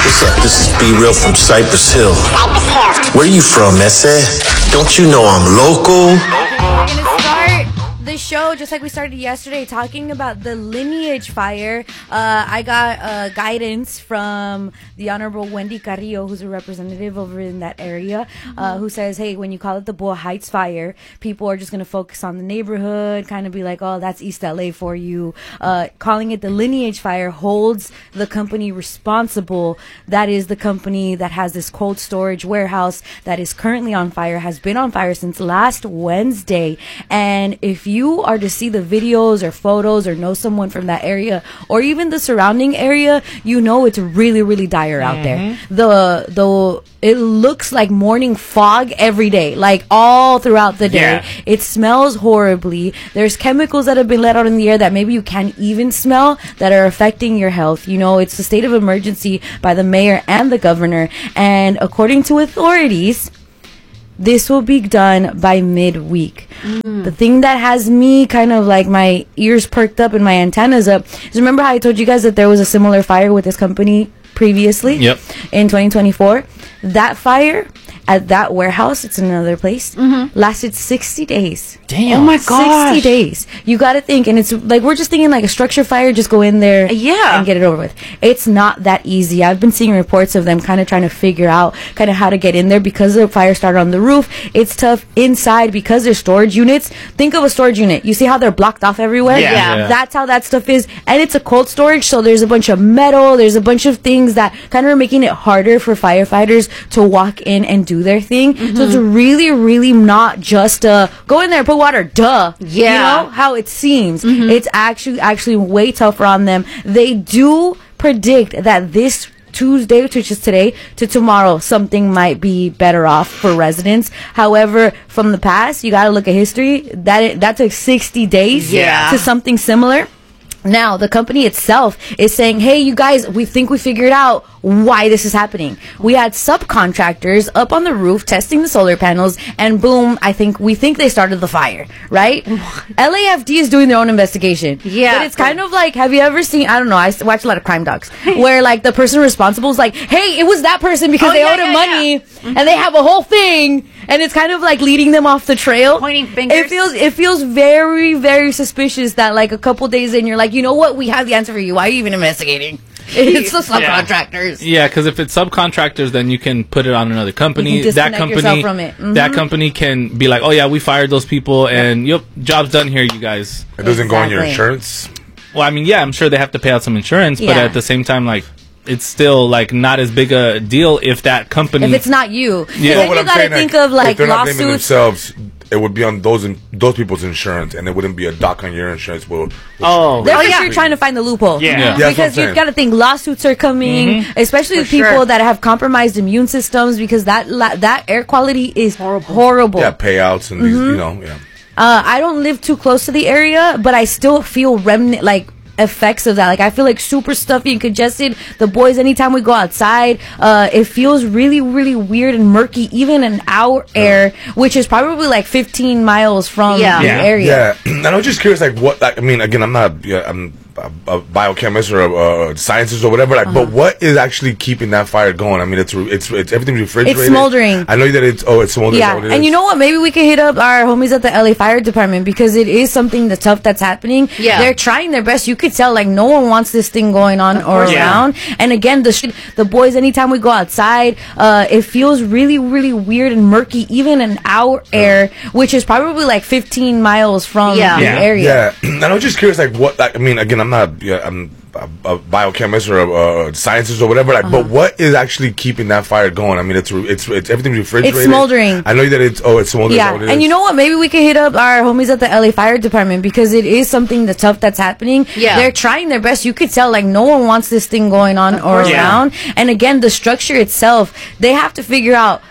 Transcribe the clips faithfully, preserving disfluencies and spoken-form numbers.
What's up? This is B Real from Cypress Hill. Where you from, Ese? Don't you know I'm local? Okay, we're gonna start the show just like we started yesterday, talking about the Lineage fire. Uh, I got uh, guidance from the Honorable Wendy Carrillo, who's a representative over in that area, uh, who says, hey, when you call it the Boa Heights fire, people are just going to focus on the neighborhood, kind of be like, oh, that's East L A for you. Uh, calling it the Lineage fire holds the company responsible. That is the company that has this cold storage warehouse that is currently on fire, has been on fire since last Wednesday. And if you are to see the videos or photos or know someone from that area or even the surrounding area, you know it's really, really dire out there. The the it looks like morning fog every day, like all throughout the day. Yeah. It smells horribly. There's chemicals that have been let out in the air that maybe you can't even smell that are affecting your health. You know, it's a state of emergency by the mayor and the governor. And according to authorities, this will be done by midweek. Mm. The thing that has me kind of like my ears perked up and my antennas up is, remember how I told you guys that there was a similar fire with this company previously? Yep. In twenty twenty-four? That fire at that warehouse, it's in another place, mm-hmm. lasted sixty days. Damn. Oh my gosh. sixty days. You got to think, and it's like we're just thinking like a structure fire, just go in there Yeah. and get it over with. It's not that easy. I've been seeing reports of them kind of trying to figure out kind of how to get in there because the fire started on the roof. It's tough inside because there's storage units. Think of a storage unit. You see how they're blocked off everywhere? Yeah. Yeah. Yeah. That's how that stuff is. And it's a cold storage, so there's a bunch of metal, there's a bunch of things that kind of are making it harder for firefighters to walk in and do their thing. Mm-hmm. So it's really, really not just uh go in there, put water, duh. Yeah. You know how it seems. Mm-hmm. It's actually actually way tougher on them. They do predict that this Tuesday, which is today, to tomorrow, something might be better off for residents. However, from the past, you got to look at history. That that took sixty days Yeah. to something similar. Now, the company itself is saying, hey, you guys, we think we figured out why this is happening. We had subcontractors up on the roof testing the solar panels, and boom, I think we think they started the fire, right? L A F D is doing their own investigation. Yeah. But it's kind of like, have you ever seen, I don't know, I s- watch a lot of crime docs, where like the person responsible is like, hey, it was that person because Oh, they yeah, owed him yeah, money, yeah. and they have a whole thing, and it's kind of like leading them off the trail. Pointing fingers. It feels, it feels very, very suspicious that like a couple days in, you're like, you know what, we have the answer for you. Why are you even investigating? It's the subcontractors. Yeah, because if it's subcontractors, then you can put it on another company. You can that disconnect company, yourself from it. Mhm. that company can be like, "Oh yeah, we fired those people, and yep, job's done here, you guys." It doesn't go on your Exactly. insurance. Well, I mean, yeah, I'm sure they have to pay out some insurance, but Yeah. at the same time, like, it's still like not as big a deal if that company. If it's not you. Yeah. Then What you I'm gotta saying, think like, of like if they're not blaming lawsuits. themselves, it would be on those in, those people's insurance, and it wouldn't be a doc on your insurance. Will, which- Oh. They're Oh, for yeah. sure trying to find the loophole. Yeah. Yeah. Yeah, that's what I'm Because you've saying. got to think lawsuits are coming, especially For with people sure. that have compromised immune systems, because that la- that air quality is horrible. horrible. yeah, payouts and these, you know, yeah. Uh, I don't live too close to the area, but I still feel remnant like effects of that. Like I feel like super stuffy and congested. The boys, anytime we go outside, uh, it feels really, really weird and murky, even in our air, which is probably like fifteen miles from Yeah. the Yeah. area. Yeah, and I was just curious, like, what, like, I mean, again, I'm not, yeah, I'm a, a biochemist or a, a scientist or whatever, like, Uh-huh. but what is actually keeping that fire going? I mean, it's, it's, it's everything's refrigerated. It's smoldering. I know that it's, oh, it's smoldering. Yeah, and you know what? Maybe we could hit up our homies at the L A Fire Department, because it is something that's tough that's happening. Yeah. They're trying their best. You could tell, like, no one wants this thing going on or course. Yeah. around. And again, the sh- the boys, anytime we go outside, uh, it feels really, really weird and murky, even in our air, which is probably like fifteen miles from Yeah. the Yeah. area. Yeah, and I was just curious, like, what, like, I mean, again, I'm not, yeah, I'm a, a biochemist or a, a scientist or whatever, like, but what is actually keeping that fire going? I mean, it's, it's, it's everything's refrigerated. It's smoldering. I know that it's, oh, it's smoldering. Yeah, and you know what? Maybe we could hit up our homies at the L A Fire Department, because it is something that's tough that's happening. Yeah. They're trying their best. You could tell, like, no one wants this thing going on or Yeah. around. And again, the structure itself, they have to figure out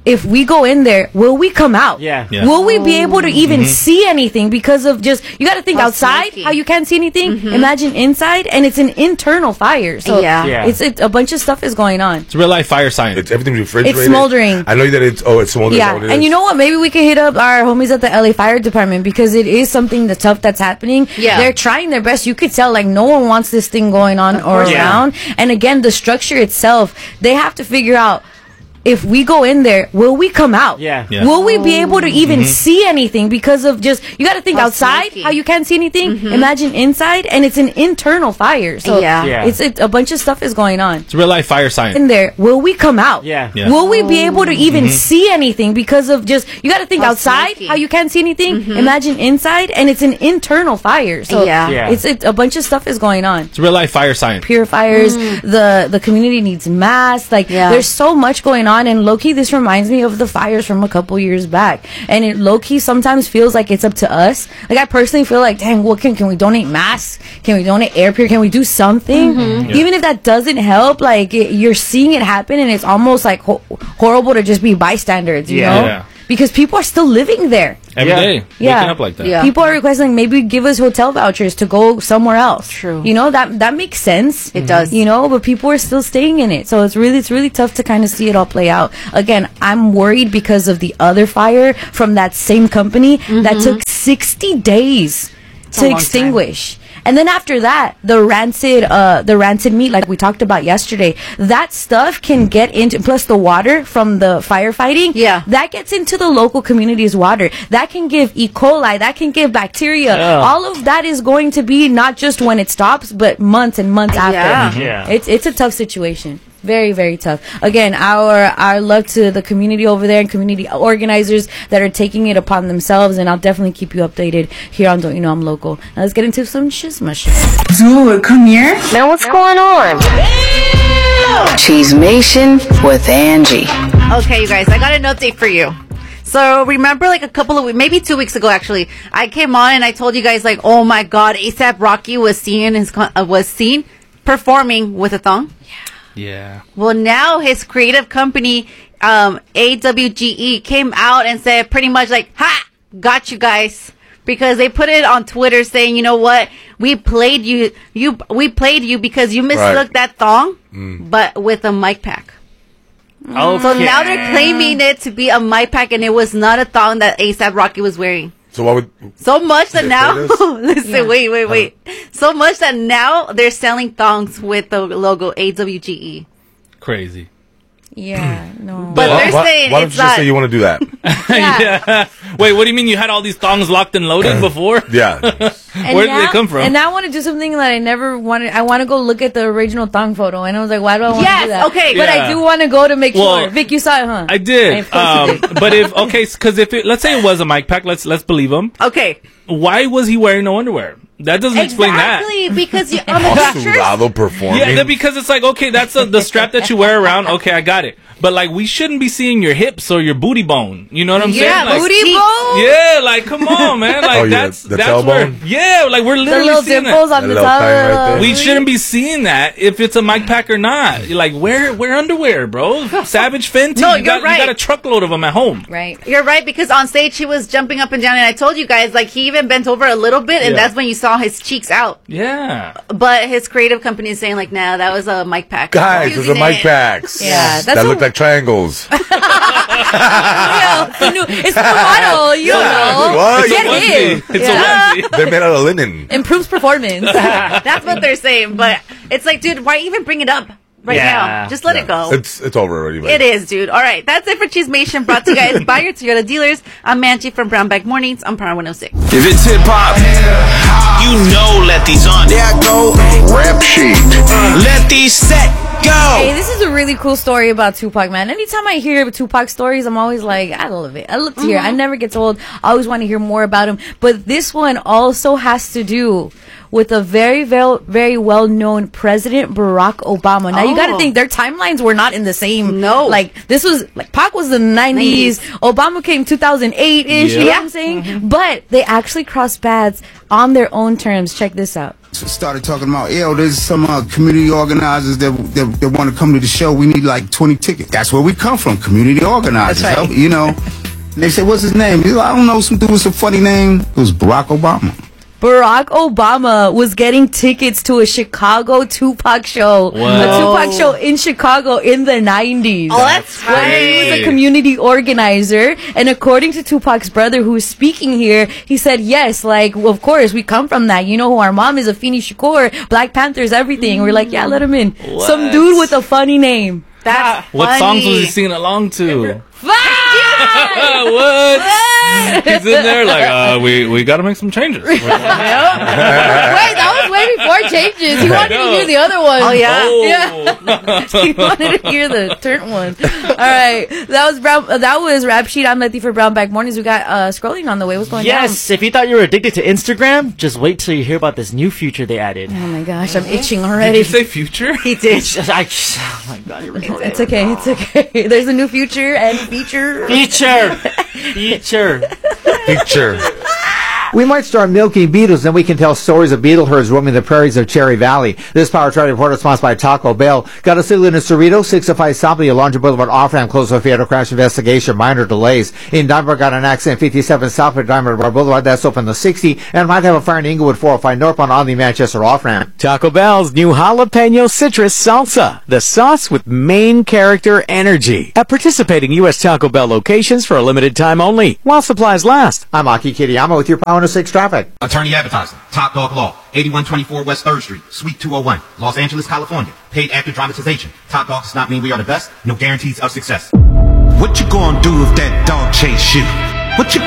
if we go in there, will we come out? Yeah. Yeah. Will we be able to even see anything because of just, you got to think How outside, smoky. how you can't see anything. Imagine inside, and it's an internal fire. So Yeah. Yeah. it's, it's a bunch of stuff is going on. It's real life fire science. It's everything's refrigerated. It's smoldering. I know that it's oh, it's smoldering. Yeah, and you know what? Maybe we could hit up our homies at the L A Fire Department because it is something that's tough that's happening. Yeah. They're trying their best. You could tell, like, no one wants this thing going on or Yeah. around. And again, the structure itself, they have to figure out, if we go in there, will we come out? Yeah. Yeah. Will we be able to even see anything because of just, you got to think How outside, smoky. how you can't see anything. Imagine inside, and it's an internal fire. So Yeah. Yeah. it's, it's a bunch of stuff is going on. It's real life fire science. In there, will we come out? Yeah. Yeah. Will we be able to even see anything because of just, you got to think How outside, smoky. how you can't see anything. Imagine inside, and it's an internal fire. So Yeah. Yeah. it's, it's a bunch of stuff is going on. It's real life fire science. Purifiers, the the community needs masks. Like Yeah. there's so much going on, and low key, this reminds me of the fires from a couple years back. And it low key sometimes feels like it's up to us. Like I personally feel like, dang, what can can we donate masks? Can we donate air pure? Can we do something? Yeah. Even if that doesn't help, like it, you're seeing it happen, and it's almost like ho- horrible to just be bystanders. You Yeah. know, Yeah. because people are still living there. Every Yeah. day. Yeah. Waking up like that. Yeah. People are requesting maybe give us hotel vouchers to go somewhere else. True. You know, that that makes sense. It does. You know, but people are still staying in it. So it's really it's really tough to kind of see it all play out. Again, I'm worried because of the other fire from that same company that took sixty days a to long time. extinguish. And then after that, the rancid, uh, the rancid meat, like we talked about yesterday, that stuff can get into, plus the water from the firefighting, Yeah. that gets into the local community's water. That can give E. coli, that can give bacteria. Yeah. All of that is going to be not just when it stops, but months and months after. Yeah. Mhm. Yeah. It's it's a tough situation. Very, very tough. Again, our our love to the community over there and community organizers that are taking it upon themselves, and I'll definitely keep you updated here on Don't You Know I'm Local. Now let's get into some shizma shit. Dude, come here. Man, what's going on? Cheesemation with Angie. Okay, you guys, I got an update for you. So remember, like a couple of weeks, maybe two weeks ago, actually, I came on and I told you guys, like, oh my God, ASAP Rocky was seen his con- uh, was seen performing with a thong. Yeah. Well, now his creative company, um, A W G E, came out and said pretty much like, "Ha, got you guys," because they put it on Twitter saying, "You know what? We played you, you, we played you because you mistook Right. that thong, but with a mic pack." Okay. So now they're claiming it to be a mic pack, and it was not a thong that ASAP Rocky was wearing. So what would? So much that They now, say this? listen, wait, wait, wait. So much that now they're selling thongs with the logo A W G E. Crazy. Yeah, no. But Why- they're why, saying why don't it's you just not. say you want to do that? Yeah. Wait, what do you mean you had all these thongs locked and loaded before? Yeah. And Where now, did they come from? And now I want to do something that I never wanted. I want to go look at the original thong photo, and I was like, why do I want to Yes, do that? okay. But Yeah. I do want to go to make Well, sure. Vic, you saw it, huh? I did. posted Um, it. but if okay, because if it, let's say it was a mic pack, let's let's believe him. Okay. Why was he wearing no underwear? That doesn't explain that. Exactly, because you, on the pictures, Sudado performing. Yeah, that- because it's like, okay, that's a, the strap that you wear around. Okay, I got it. But like, we shouldn't be seeing your hips or your booty bone. You know what I'm Yeah, saying? Like, Booty cheeks. bone? Yeah, like, come on, man. Like, Oh, yeah, that's the that's where. tailbone? Yeah, like we're The literally little seeing dimples that. on the That little top. thing right of there. the We booty. shouldn't be seeing that if it's a mic pack or not. You're like, wear wear underwear, bro. Savage Fenty. No, you you're got, right. You got a truckload of them at home. Right. you're right, because on stage he was jumping up and down, and I told you guys, like, he even bent over a little bit, and Yeah. that's when you saw his cheeks out. Yeah. But his creative company is saying, like, nah, that was a mic pack. Guys, those are Using mic it. packs. Yeah, that's that a- look like triangles. Yeah, it's the new, it's the new model. You know. What? Get It's a in. onesie. It's Yeah. a onesie. They're made out of linen. Improves performance. That's what they're saying. But it's like, dude, why even bring it up right Yeah. now? Just let it go. It's it's over already. man. It is, dude. All right. That's it for Cheesemation, brought to you guys by your Toyota dealers. I'm Angie from Brown Bag Mornings on Power one oh six. If it's hip hop, you know let these on. There I go. Rap sheet. Let these set Hey, go. this is a really cool story about Tupac, man. Anytime I hear Tupac stories, I'm always like, I love it. I love to hear. I never get told. I always want to hear more about him. But this one also has to do with a very, very, very well-known President Barack Obama. Now, you got to Oh. think their timelines were not in the same. No. Like, this was, like, Pac was the nineties. Obama came two thousand eight-ish. You know Yeah. what I'm saying? But they actually crossed paths on their own terms. Check this out. started talking about, yo, there's some uh, community organizers that, that that want to come to the show. We need like twenty tickets. That's where we come from, community organizers. That's right. You know, and they said, what's his name? He's like, I don't know, some dude with a funny name. It was Barack Obama. Barack Obama was getting tickets to a Chicago Tupac show. Wow. A Tupac show in Chicago in the nineties. Oh, that's When he was right. a community organizer. And according to Tupac's brother who is speaking here, he said, yes, like, well, of course, we come from that. You know who our mom is, Afeni Shakur, Black Panthers, everything. We're like, yeah, let him in. What? Some dude with a funny name. That's What funny. songs was he singing along to? Ah! What? He's in there like, uh, we we got to make some changes. Wait, that was way before changes. He wanted to hear the other one. Oh, yeah? Oh. He wanted to hear the turn one. All right, that was brown. Uh, that was Rap Sheet. I'm Letty for Brown Bag Mornings. We got uh, scrolling on the way. What's going Yes, if you thought you were addicted to Instagram, just wait till you hear about this new feature they added. on? Oh my gosh, I'm itching Did already. you say future? He did. I, oh my god, you're retarded. It's okay. It's okay. There's a new future and feature. Feature! Feature! Picture. We might start milking beetles, then we can tell stories of beetle herds roaming the prairies of Cherry Valley. This Power Trade report is sponsored by Taco Bell. Got a city in Cerrito, six oh five South Alondra Boulevard off-ramp closed for fatal crash investigation, minor delays. In Denver, got an accident, fifty-seven South of Diamond Bar Boulevard, that's open the sixty, and might have a fire in Inglewood, four oh five northbound on the Manchester off-ramp. Taco Bell's new jalapeno citrus salsa, the sauce with main character energy. At participating U S Taco Bell locations for a limited time only, while supplies last. I'm Aki Kittyama with your Power six traffic. Attorney Advertising, Top Dog Law, eighty-one twenty-four West third Street, Suite two oh one, Los Angeles, California. Paid actor dramatization. Top Dog does not mean we are the best. No guarantees of success. What you gonna do if that dog chase you? What you